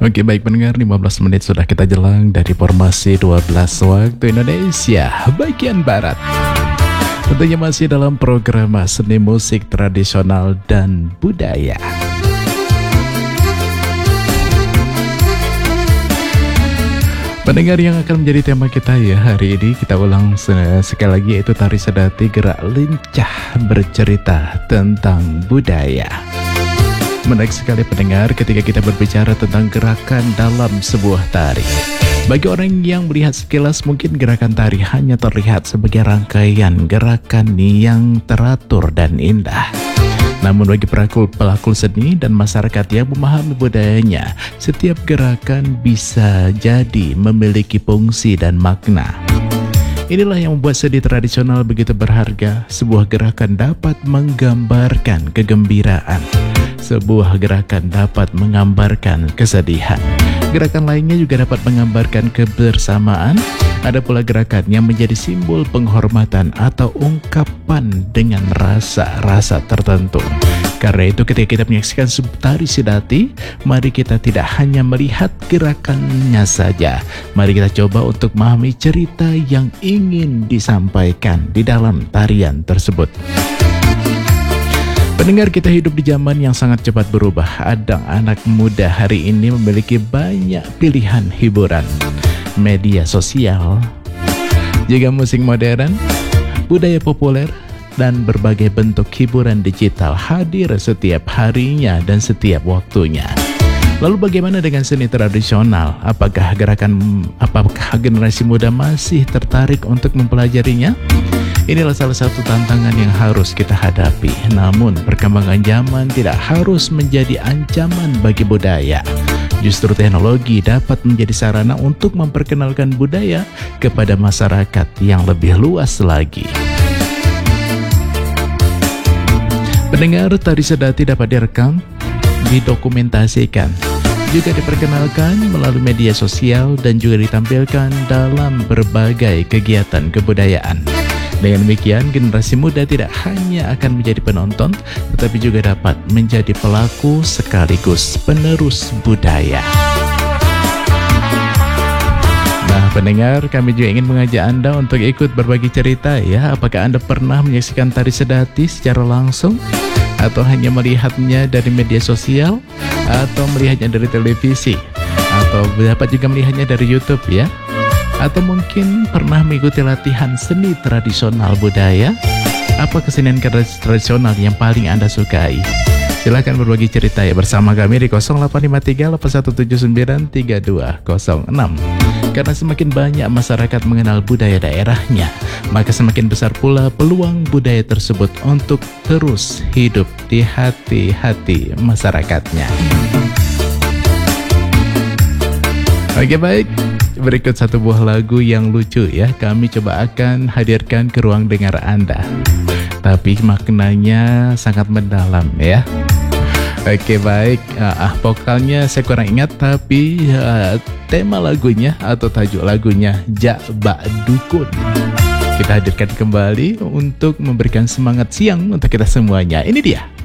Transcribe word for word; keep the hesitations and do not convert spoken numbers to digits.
Oke baik pendengar, lima belas menit sudah kita jelang dari formasi dua belas waktu Indonesia bagian Barat. Tentunya masih dalam program seni musik tradisional dan budaya. Pendengar, yang akan menjadi tema kita ya hari ini, kita ulang sekali lagi, yaitu Tari Sedati Gerak Lincah bercerita tentang budaya. Menarik sekali pendengar ketika kita berbicara tentang gerakan dalam sebuah tari. Bagi orang yang melihat sekilas, mungkin gerakan tari hanya terlihat sebagai rangkaian gerakan yang teratur dan indah. Namun bagi pelaku, pelaku seni dan masyarakat yang memahami budayanya, setiap gerakan bisa jadi memiliki fungsi dan makna. Inilah yang membuat seni tradisional begitu berharga. Sebuah gerakan dapat menggambarkan kegembiraan. Sebuah gerakan dapat menggambarkan kesedihan. Gerakan lainnya juga dapat menggambarkan kebersamaan. Ada pula gerakan yang menjadi simbol penghormatan atau ungkapan dengan rasa-rasa tertentu. Karena itu ketika kita menyaksikan tari Sedati, mari kita tidak hanya melihat gerakannya saja. Mari kita coba untuk memahami cerita yang ingin disampaikan di dalam tarian tersebut. Pendengar, kita hidup di zaman yang sangat cepat berubah. Ada anak muda hari ini memiliki banyak pilihan hiburan. Media sosial, juga musik modern, budaya populer, dan berbagai bentuk hiburan digital hadir setiap harinya dan setiap waktunya. Lalu bagaimana dengan seni tradisional? Apakah gerakan, apakah generasi muda masih tertarik untuk mempelajarinya? Inilah salah satu tantangan yang harus kita hadapi. Namun perkembangan zaman tidak harus menjadi ancaman bagi budaya. Justru teknologi dapat menjadi sarana untuk memperkenalkan budaya kepada masyarakat yang lebih luas lagi. Pendengar, tari Sedati dapat direkam, didokumentasikan, juga diperkenalkan melalui media sosial dan juga ditampilkan dalam berbagai kegiatan kebudayaan. Dengan demikian, generasi muda tidak hanya akan menjadi penonton, tetapi juga dapat menjadi pelaku sekaligus penerus budaya. Nah pendengar, kami juga ingin mengajak Anda untuk ikut berbagi cerita ya. Apakah Anda pernah menyaksikan tari Sedati secara langsung? Atau hanya melihatnya dari media sosial? Atau melihatnya dari televisi? Atau dapat juga melihatnya dari YouTube ya? Atau mungkin pernah mengikuti latihan seni tradisional budaya? Apa kesenian tradisional yang paling Anda sukai? Silahkan berbagi cerita ya bersama kami di nol delapan lima tiga delapan satu tujuh sembilan tiga dua nol enam. Karena semakin banyak masyarakat mengenal budaya daerahnya, maka semakin besar pula peluang budaya tersebut untuk terus hidup di hati-hati masyarakatnya. Oke baik, berikut satu buah lagu yang lucu ya. Kami coba akan hadirkan ke ruang dengar Anda, tapi maknanya sangat mendalam ya. Oke baik, ah, vokalnya saya kurang ingat, tapi uh, tema lagunya atau tajuk lagunya Jak Bak Dukun. Kita hadirkan kembali untuk memberikan semangat siang untuk kita semuanya. Ini dia